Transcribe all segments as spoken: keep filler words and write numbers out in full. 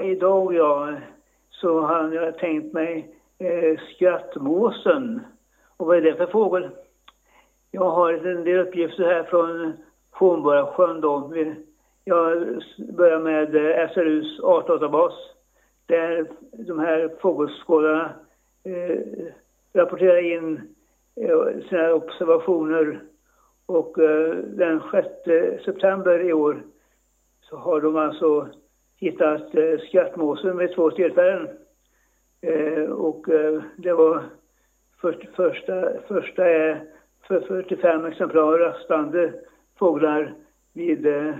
idag ja, så har jag tänkt mig eh, skrattmåsen. Och vad är det för fågel? Jag har en del uppgifter här från Hornborgasjön då. Jag börjar med S R U:s artdatabas där de här fågelskådarna eh, rapporterar in eh, sina observationer, och eh, den sjätte september i år så har de alltså hittat eh, skrattmåsen vid två tillfällen. Eh, och eh, det var för, första, första är för fyrtiofem exemplar rastande fåglar vid eh,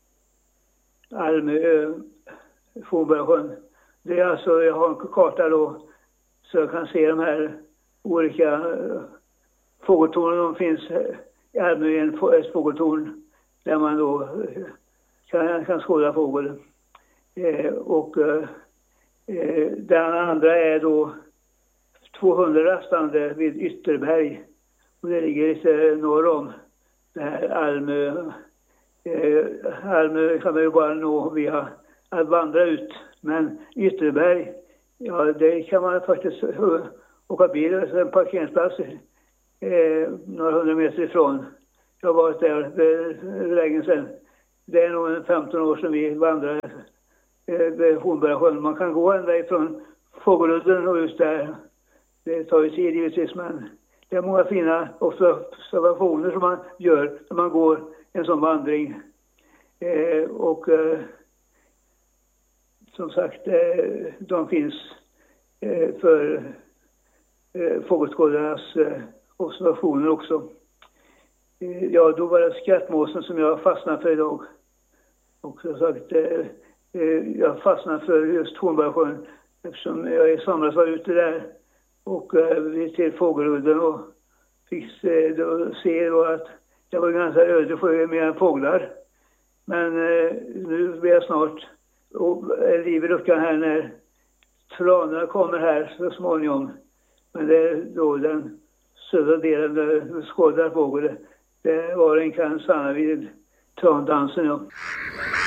Almö, Hornborgasjön. Det är alltså, jag har en karta då så jag kan se de här olika eh, fågeltornen. De finns i Almö i en ett fågeltorn där man då eh, kan, kan skåda fågel. Eh, och eh, den andra är då tvåhundra rastande vid Ytterberg. Och det ligger lite norr om det här Almö. Eh, Almö kan man ju bara nå via att vandra ut. Men Ytterberg, ja det kan man faktiskt uh, åka bil, alltså en parkeringsplats eh, några hundra meter ifrån. Jag har varit där för länge sedan. Det är nog femton år sedan vi vandrade eh, vid Hornborgasjön. Man kan gå ända ifrån Fågeludden och just där. Det tar ju tid givetvis, men det är många fina observationer som man gör när man går en sån vandring. Eh, och eh, som sagt, eh, de finns eh, för eh, fågelskådarnas eh, observationer också. Eh, ja, då var det skrattmåsen som jag fastnade för idag. Och som sagt, eh, eh, jag fastnade för just Hornborgasjön eftersom jag i somras var ute där och eh, vi till Fågeludden och fick eh, då, se då att det var ganska öde sjö med fåglar. Men eh, nu blir jag snart och är liv i luckan här när tranorna kommer här så småningom. Men det är då den södra delen där skådar fågel. Det var en kan stanna vid trandansen. Ja.